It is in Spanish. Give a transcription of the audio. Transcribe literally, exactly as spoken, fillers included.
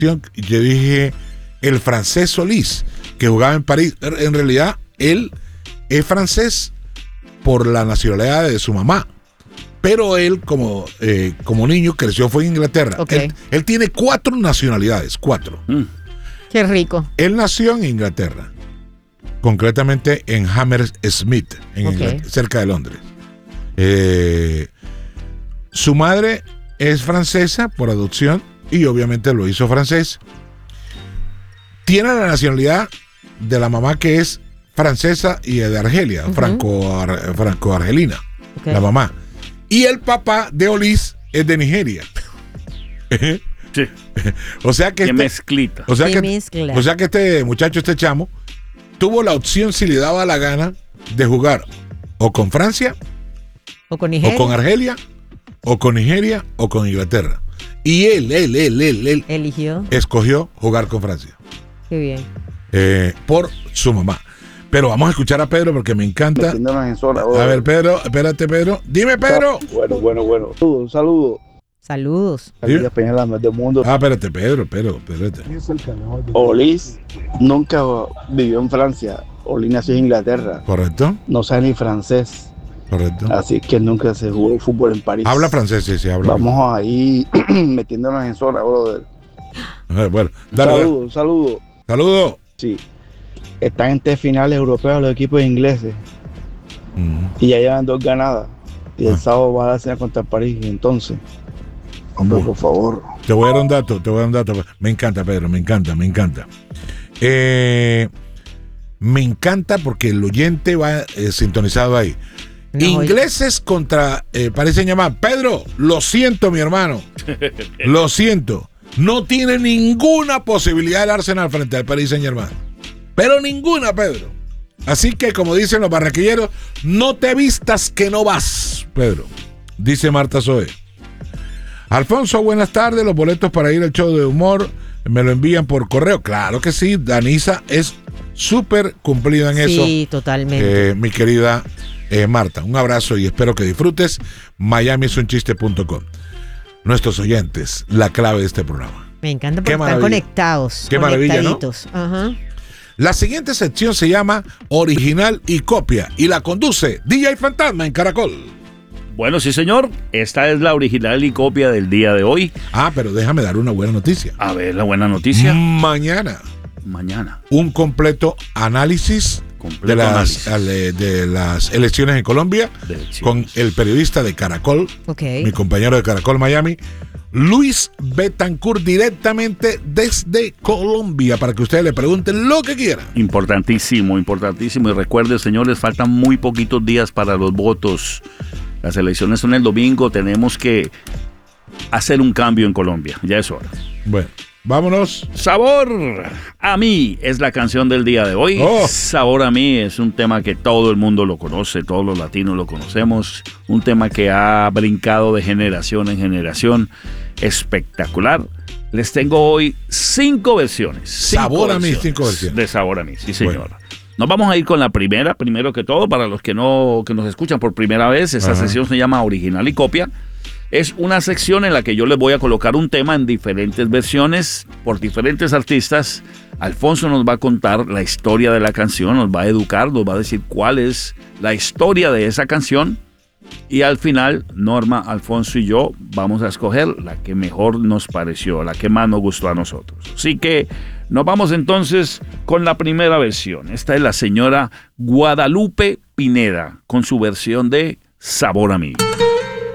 yo dije el francés Solís, que jugaba en París. En realidad, él es francés por la nacionalidad de su mamá. Pero él, como, eh, como niño, creció, fue en Inglaterra. Okay. Él, él tiene cuatro nacionalidades, cuatro. Mm. Qué rico. Él nació en Inglaterra, concretamente en Hammersmith, en Okay. Inglaterra, cerca de Londres. Eh, su madre es francesa por adopción y obviamente lo hizo francés. Tiene la nacionalidad de la mamá, que es francesa y de Argelia, uh-huh. franco, franco-argelina, okay. la mamá. Y el papá de Olís es de Nigeria. Sí. O sea que Qué este, mezclita. O sea Qué que, mezcla. o sea que este muchacho, este chamo, tuvo la opción, si le daba la gana, de jugar o con Francia, o con Nigeria, o con Argelia, o con Nigeria, o con Inglaterra. Y él, él, él, él, él eligió, escogió jugar con Francia. Qué bien. Eh, por su mamá. Pero vamos a escuchar a Pedro porque me encanta. En zona, a ver, Pedro, espérate, Pedro. Dime, Pedro. Bueno, bueno, bueno. Un saludo. Saludos. Saludos. Del mundo. Ah, espérate, Pedro, Pedro, espérate. Olís nunca vivió en Francia. Olís nació en Inglaterra. Correcto. No sabe ni francés. Correcto. Así que nunca se jugó fútbol en París. Habla francés, sí, sí, habla. Vamos ahí metiéndonos en zona, brother. Ver, bueno, dale. Saludo, saludo. Saludo. Sí. Están en tres finales europeos los equipos ingleses. Uh-huh. Y ya llevan dos ganadas. Y el ah. sábado va a hacer contra el París. Y entonces, hombre, uh-huh. por favor. Te voy a dar un dato, te voy a dar un dato. Me encanta, Pedro, me encanta, me encanta. Eh, me encanta porque el oyente va eh, sintonizado ahí. No, ingleses oye. contra eh, Paris Saint-Germain. Pedro, lo siento, mi hermano. Lo siento. No tiene ninguna posibilidad el Arsenal frente al Paris Saint-Germain. Pero ninguna, Pedro. Así que, como dicen los barranquilleros, no te vistas que no vas, Pedro. Dice Marta Zoe. Alfonso, buenas tardes. Los boletos para ir al show de humor me lo envían por correo. Claro que sí. Danisa es súper cumplida en sí, eso. Sí, totalmente. Eh, mi querida eh, Marta, un abrazo y espero que disfrutes. Miami es un chiste punto com. Nuestros oyentes, la clave de este programa. Me encanta porque están conectados. Qué maravilla, ¿no? Ajá. La siguiente sección se llama Original y Copia y la conduce D J Fantasma en Caracol. Bueno, sí, señor. Esta es la original y copia del día de hoy. Ah, pero déjame dar una buena noticia. A ver, la buena noticia. Mañana. Mañana. Un completo análisis, completo de, las, análisis. de las elecciones en Colombia con el periodista de Caracol, okay. mi compañero de Caracol Miami, Luis Betancourt, directamente desde Colombia, para que ustedes le pregunten lo que quieran. Importantísimo, importantísimo. Y recuerden, señores, faltan muy poquitos días para los votos. Las elecciones son el domingo. Tenemos que hacer un cambio en Colombia. Ya es hora. Bueno, vámonos. Sabor a mí es la canción del día de hoy. Oh. Sabor a mí es un tema que todo el mundo lo conoce, todos los latinos lo conocemos. Un tema que ha brincado de generación en generación. Espectacular. Les tengo hoy cinco versiones. Cinco Sabor versiones a mí, cinco versiones. De Sabor a mí, sí, señor. Bueno. Nos vamos a ir con la primera, primero que todo, para los que no que nos escuchan por primera vez. Esta Ajá. sección se llama Original y Copia. Es una sección en la que yo les voy a colocar un tema en diferentes versiones por diferentes artistas. Alfonso nos va a contar la historia de la canción, nos va a educar, nos va a decir cuál es la historia de esa canción. Y al final, Norma, Alfonso y yo vamos a escoger la que mejor nos pareció, la que más nos gustó a nosotros. Así que nos vamos entonces con la primera versión. Esta es la señora Guadalupe Pineda con su versión de Sabor a mí.